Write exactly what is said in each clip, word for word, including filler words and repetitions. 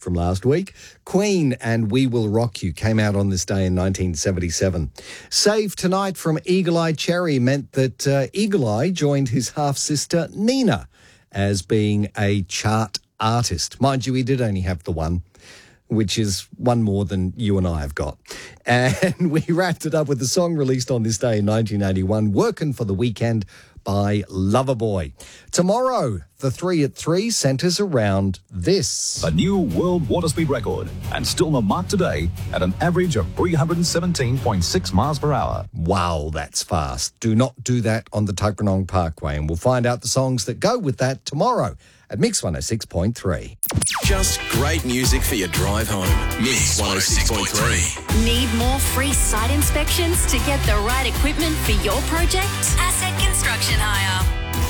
from last week. Queen and We Will Rock You came out on this day in nineteen seventy-seven. Save Tonight from Eagle Eye Cherry meant that uh, Eagle Eye joined his half-sister Nina as being a chart artist. Mind you, he did only have the one, which is one more than you and I have got. And we wrapped it up with the song released on this day in nineteen eighty-one, Workin' for the Weekend by Loverboy. Tomorrow, the three at three centres around this. A new world water speed record, and still not marked today at an average of three hundred seventeen point six miles per hour. Wow, that's fast. Do not do that on the Tuggeranong Parkway, and we'll find out the songs that go with that tomorrow at Mix one oh six point three. Just great music for your drive home. Mix one oh six point three. Need more free site inspections to get the right equipment for your project? Asset Construction Hire.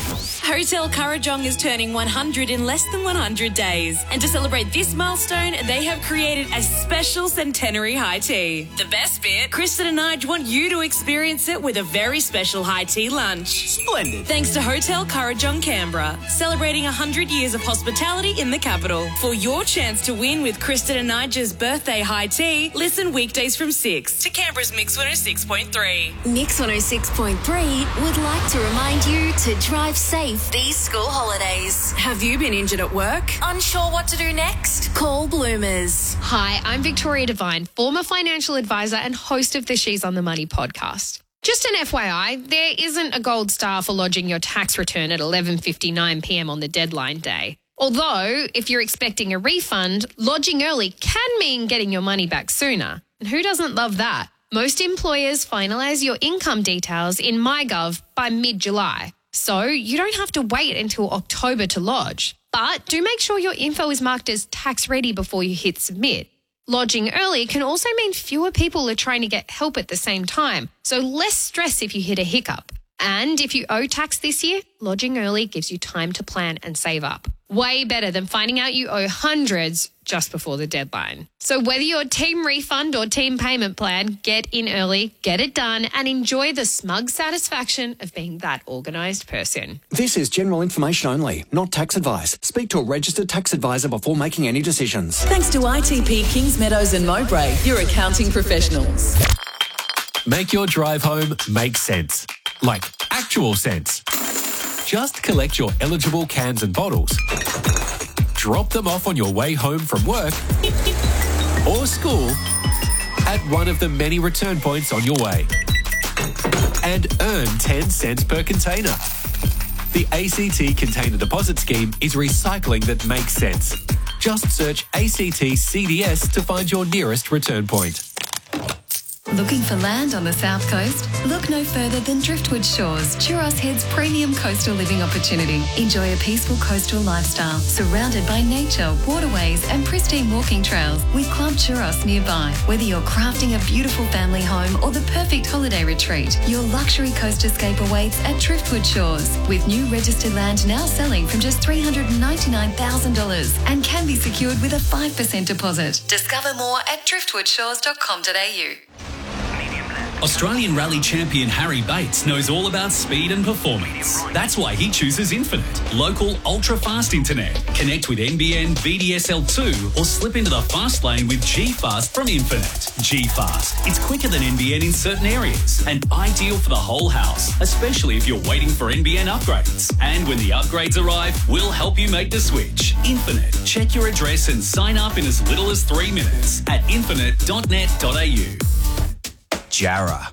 Hotel Kurrajong is turning one hundred in less than one hundred days. And to celebrate this milestone, they have created a special centenary high tea. The best bit, Kristen and I want you to experience it with a very special high tea lunch. Splendid. Thanks to Hotel Kurrajong Canberra, celebrating one hundred years of hospitality in the capital. For your chance to win with Kristen and Nigel's birthday high tea, listen weekdays from six to Canberra's Mix one oh six point three. Mix one oh six point three would like to remind you to drive safe these school holidays. Have you been injured at work? Unsure what to do next? Call Bloomers. Hi, I'm Victoria Devine, former financial advisor and host of the She's on the Money podcast. Just an F Y I, there isn't a gold star for lodging your tax return at eleven fifty-nine p m on the deadline day. Although, if you're expecting a refund, lodging early can mean getting your money back sooner. And who doesn't love that? Most employers finalise your income details in MyGov by mid-July. So you don't have to wait until October to lodge. But do make sure your info is marked as tax ready before you hit submit. Lodging early can also mean fewer people are trying to get help at the same time, so less stress if you hit a hiccup. And if you owe tax this year, lodging early gives you time to plan and save up. Way better than finding out you owe hundreds just before the deadline. So whether you're team refund or team payment plan, get in early, get it done, and enjoy the smug satisfaction of being that organised person. This is general information only, not tax advice. Speak to a registered tax advisor before making any decisions. Thanks to I T P Kings Meadows and Mowbray, your accounting professionals. Make your drive home make sense. Like actual sense. Just collect your eligible cans and bottles, drop them off on your way home from work or school at one of the many return points on your way, and earn ten cents per container. The A C T Container Deposit Scheme is recycling that makes sense. Just search A C T C D S to find your nearest return point. Looking for land on the south coast? Look no further than Driftwood Shores, Churros Head's premium coastal living opportunity. Enjoy a peaceful coastal lifestyle surrounded by nature, waterways and pristine walking trails with Club Churros nearby. Whether you're crafting a beautiful family home or the perfect holiday retreat, your luxury coast escape awaits at Driftwood Shores, with new registered land now selling from just three hundred ninety-nine thousand dollars and can be secured with a five percent deposit. Discover more at driftwood shores dot com dot a u. Australian rally champion Harry Bates knows all about speed and performance. That's why he chooses Infinite, local ultra-fast internet. Connect with N B N V D S L two or slip into the fast lane with G-Fast from Infinite. G-Fast, it's quicker than N B N in certain areas and ideal for the whole house, especially if you're waiting for N B N upgrades. And when the upgrades arrive, we'll help you make the switch. Infinite. Check your address and sign up in as little as three minutes at infinite dot net dot a u. Jarrah.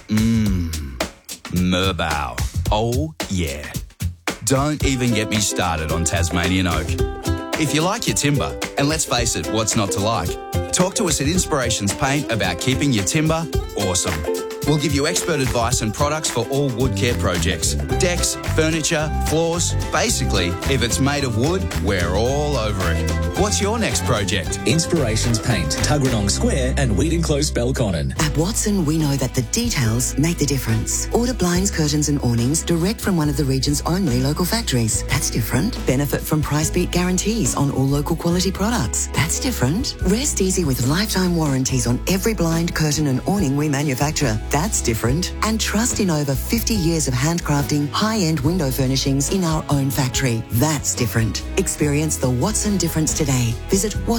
Mmm. Merbau. Oh, yeah. Don't even get me started on Tasmanian oak. If you like your timber, and let's face it, what's not to like? Talk to us at Inspirations Paint about keeping your timber awesome. We'll give you expert advice and products for all wood care projects. Decks, furniture, floors. Basically, if it's made of wood, we're all over it. What's your next project? Inspirations Paint, Tuggeranong Square and Wheaton Close, Belconnen. At Watson, we know that the details make the difference. Order blinds, curtains and awnings direct from one of the region's only local factories. That's different. Benefit from price beat guarantees on all local quality products. That's different. Rest easy with lifetime warranties on every blind, curtain and awning we manufacture. That's different. And trust in over fifty years of handcrafting high-end window furnishings in our own factory. That's different. Experience the Watson difference today. Visit